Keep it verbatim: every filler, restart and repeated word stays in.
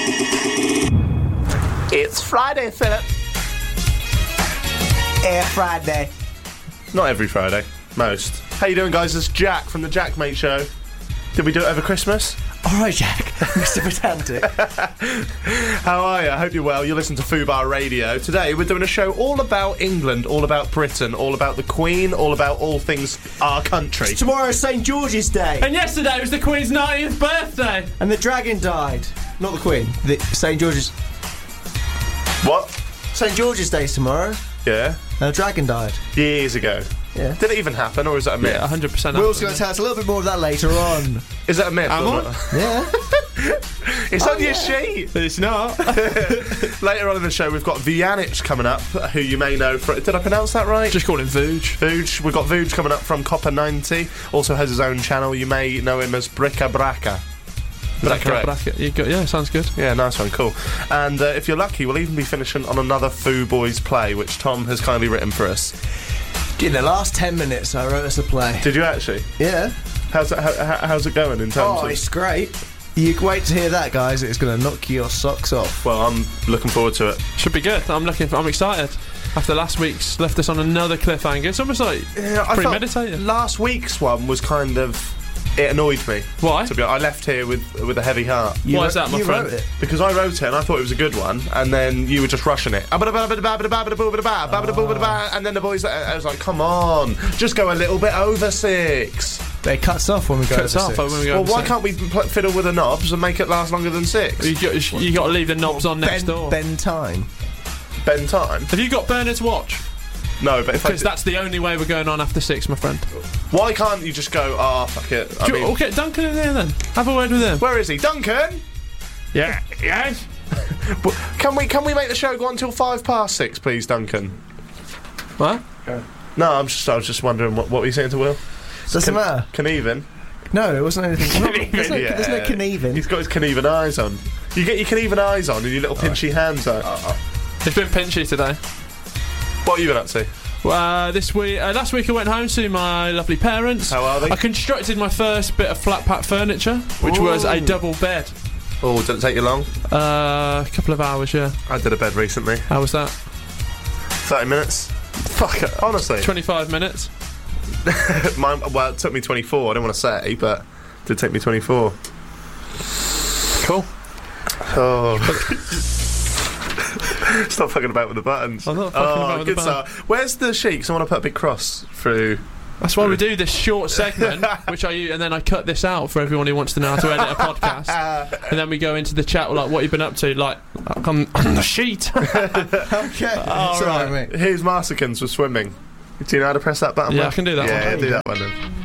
It's Friday, Philip. Air Friday. Not every Friday, most. How you doing, guys? It's Jack from the Jack Mate Show. Did we do it over Christmas? All right, Jack. Mister Pedantic. How are you? I hope you're well. You listen to Fubar Radio. Today we're doing a show all about England, all about Britain, all about the Queen, all about all things our country. Tomorrow's Saint George's Day. And yesterday was the Queen's ninetieth birthday. And the dragon died. Not the Queen. The Saint George's... What? Saint George's Day's tomorrow. Yeah? And the dragon died. Years ago. Yeah. Did it even happen, or is that a myth? Yeah, one hundred percent. Will's going to tell us a little bit more of that later on. Is that a myth? Am or I? not? Yeah. It's Oh, on your yeah. sheet. It's not. Later on in the show, we've got Vujanic coming up, who you may know from... Did I pronounce that right? Just call him Vuj. Vuj. We've got Vuj coming up from Copper ninety. Also has his own channel. You may know him as Bricka Bracka. Is that correct? Bracket. You got, yeah, sounds good. Yeah, nice one, cool. And uh, if you're lucky, we'll even be finishing on another Foo Boys play, which Tom has kindly written for us. In the last ten minutes, I wrote us a play. Did you actually? Yeah. How's it, how, how's it going in terms Oh, of... it's great. You can wait to hear that, guys. It's going to knock your socks off. Well, I'm looking forward to it. Should be good. I'm looking. For, I'm excited. After last week's left us on another cliffhanger. It's almost like Yeah, I felt premeditated. last week's one was kind of... It annoyed me. Why? To be honest, I left here with with a heavy heart. You Why wrote- is that, my you friend? wrote it. Because I wrote it and I thought it was a good one, and then you were just rushing it. And then the boys, I was like, come on, just go a little bit over six. It cuts off when we go Cuts over off six. when we go Well, over why six. can't we pl- fiddle with the knobs and make it last longer than six? You got, you got to leave the knobs on next Ben, door. Ben time. Ben time? Have you got Bernard's watch? No, but if I Because did, that's the only way we're going on after six, my friend. why can't you just go, ah, oh, fuck it. I Do you- mean, okay, Duncan in there then. Have a word with him. where is he? Duncan? Yeah. Yes. Can we can we make the show go on till five past six, please, Duncan? What? No, I'm just I was just wondering what what were you saying to Will? Doesn't Can- matter. Knieven? No, it wasn't anything. Not, there's, no, Yeah. there's no Knieven. He's got his Knieven eyes on. You get your Knieven eyes on and your little pinchy hands on. It's been pinchy today. What have you been up to? Uh, this week, uh, last week I went home to see my lovely parents. How are they? I constructed my first bit of flat pack furniture, which was a Ooh. double bed. Oh, did it take you long? Uh, a couple of hours, yeah. I did a bed recently. How was that? thirty minutes. Fuck it, honestly. twenty-five minutes. Mine, well, it took me twenty-four, I don't want to say, but it did take me twenty-four. Cool. Oh. Stop fucking about with the buttons. I'm not fucking oh, about with the good buttons. start. Where's the sheet? 'Cause I want to put a big cross through. That's why we do this short segment, which I use, and then I cut this out for everyone who wants to know how to edit a podcast. And then we go into the chat, like, what you've been up to, like, on, on the sheet. Okay. All Sorry, right. mate. Here's Masterkins for swimming. Do you know how to press that button? Yeah, Will? I can do that yeah, one. Yeah, do that one then.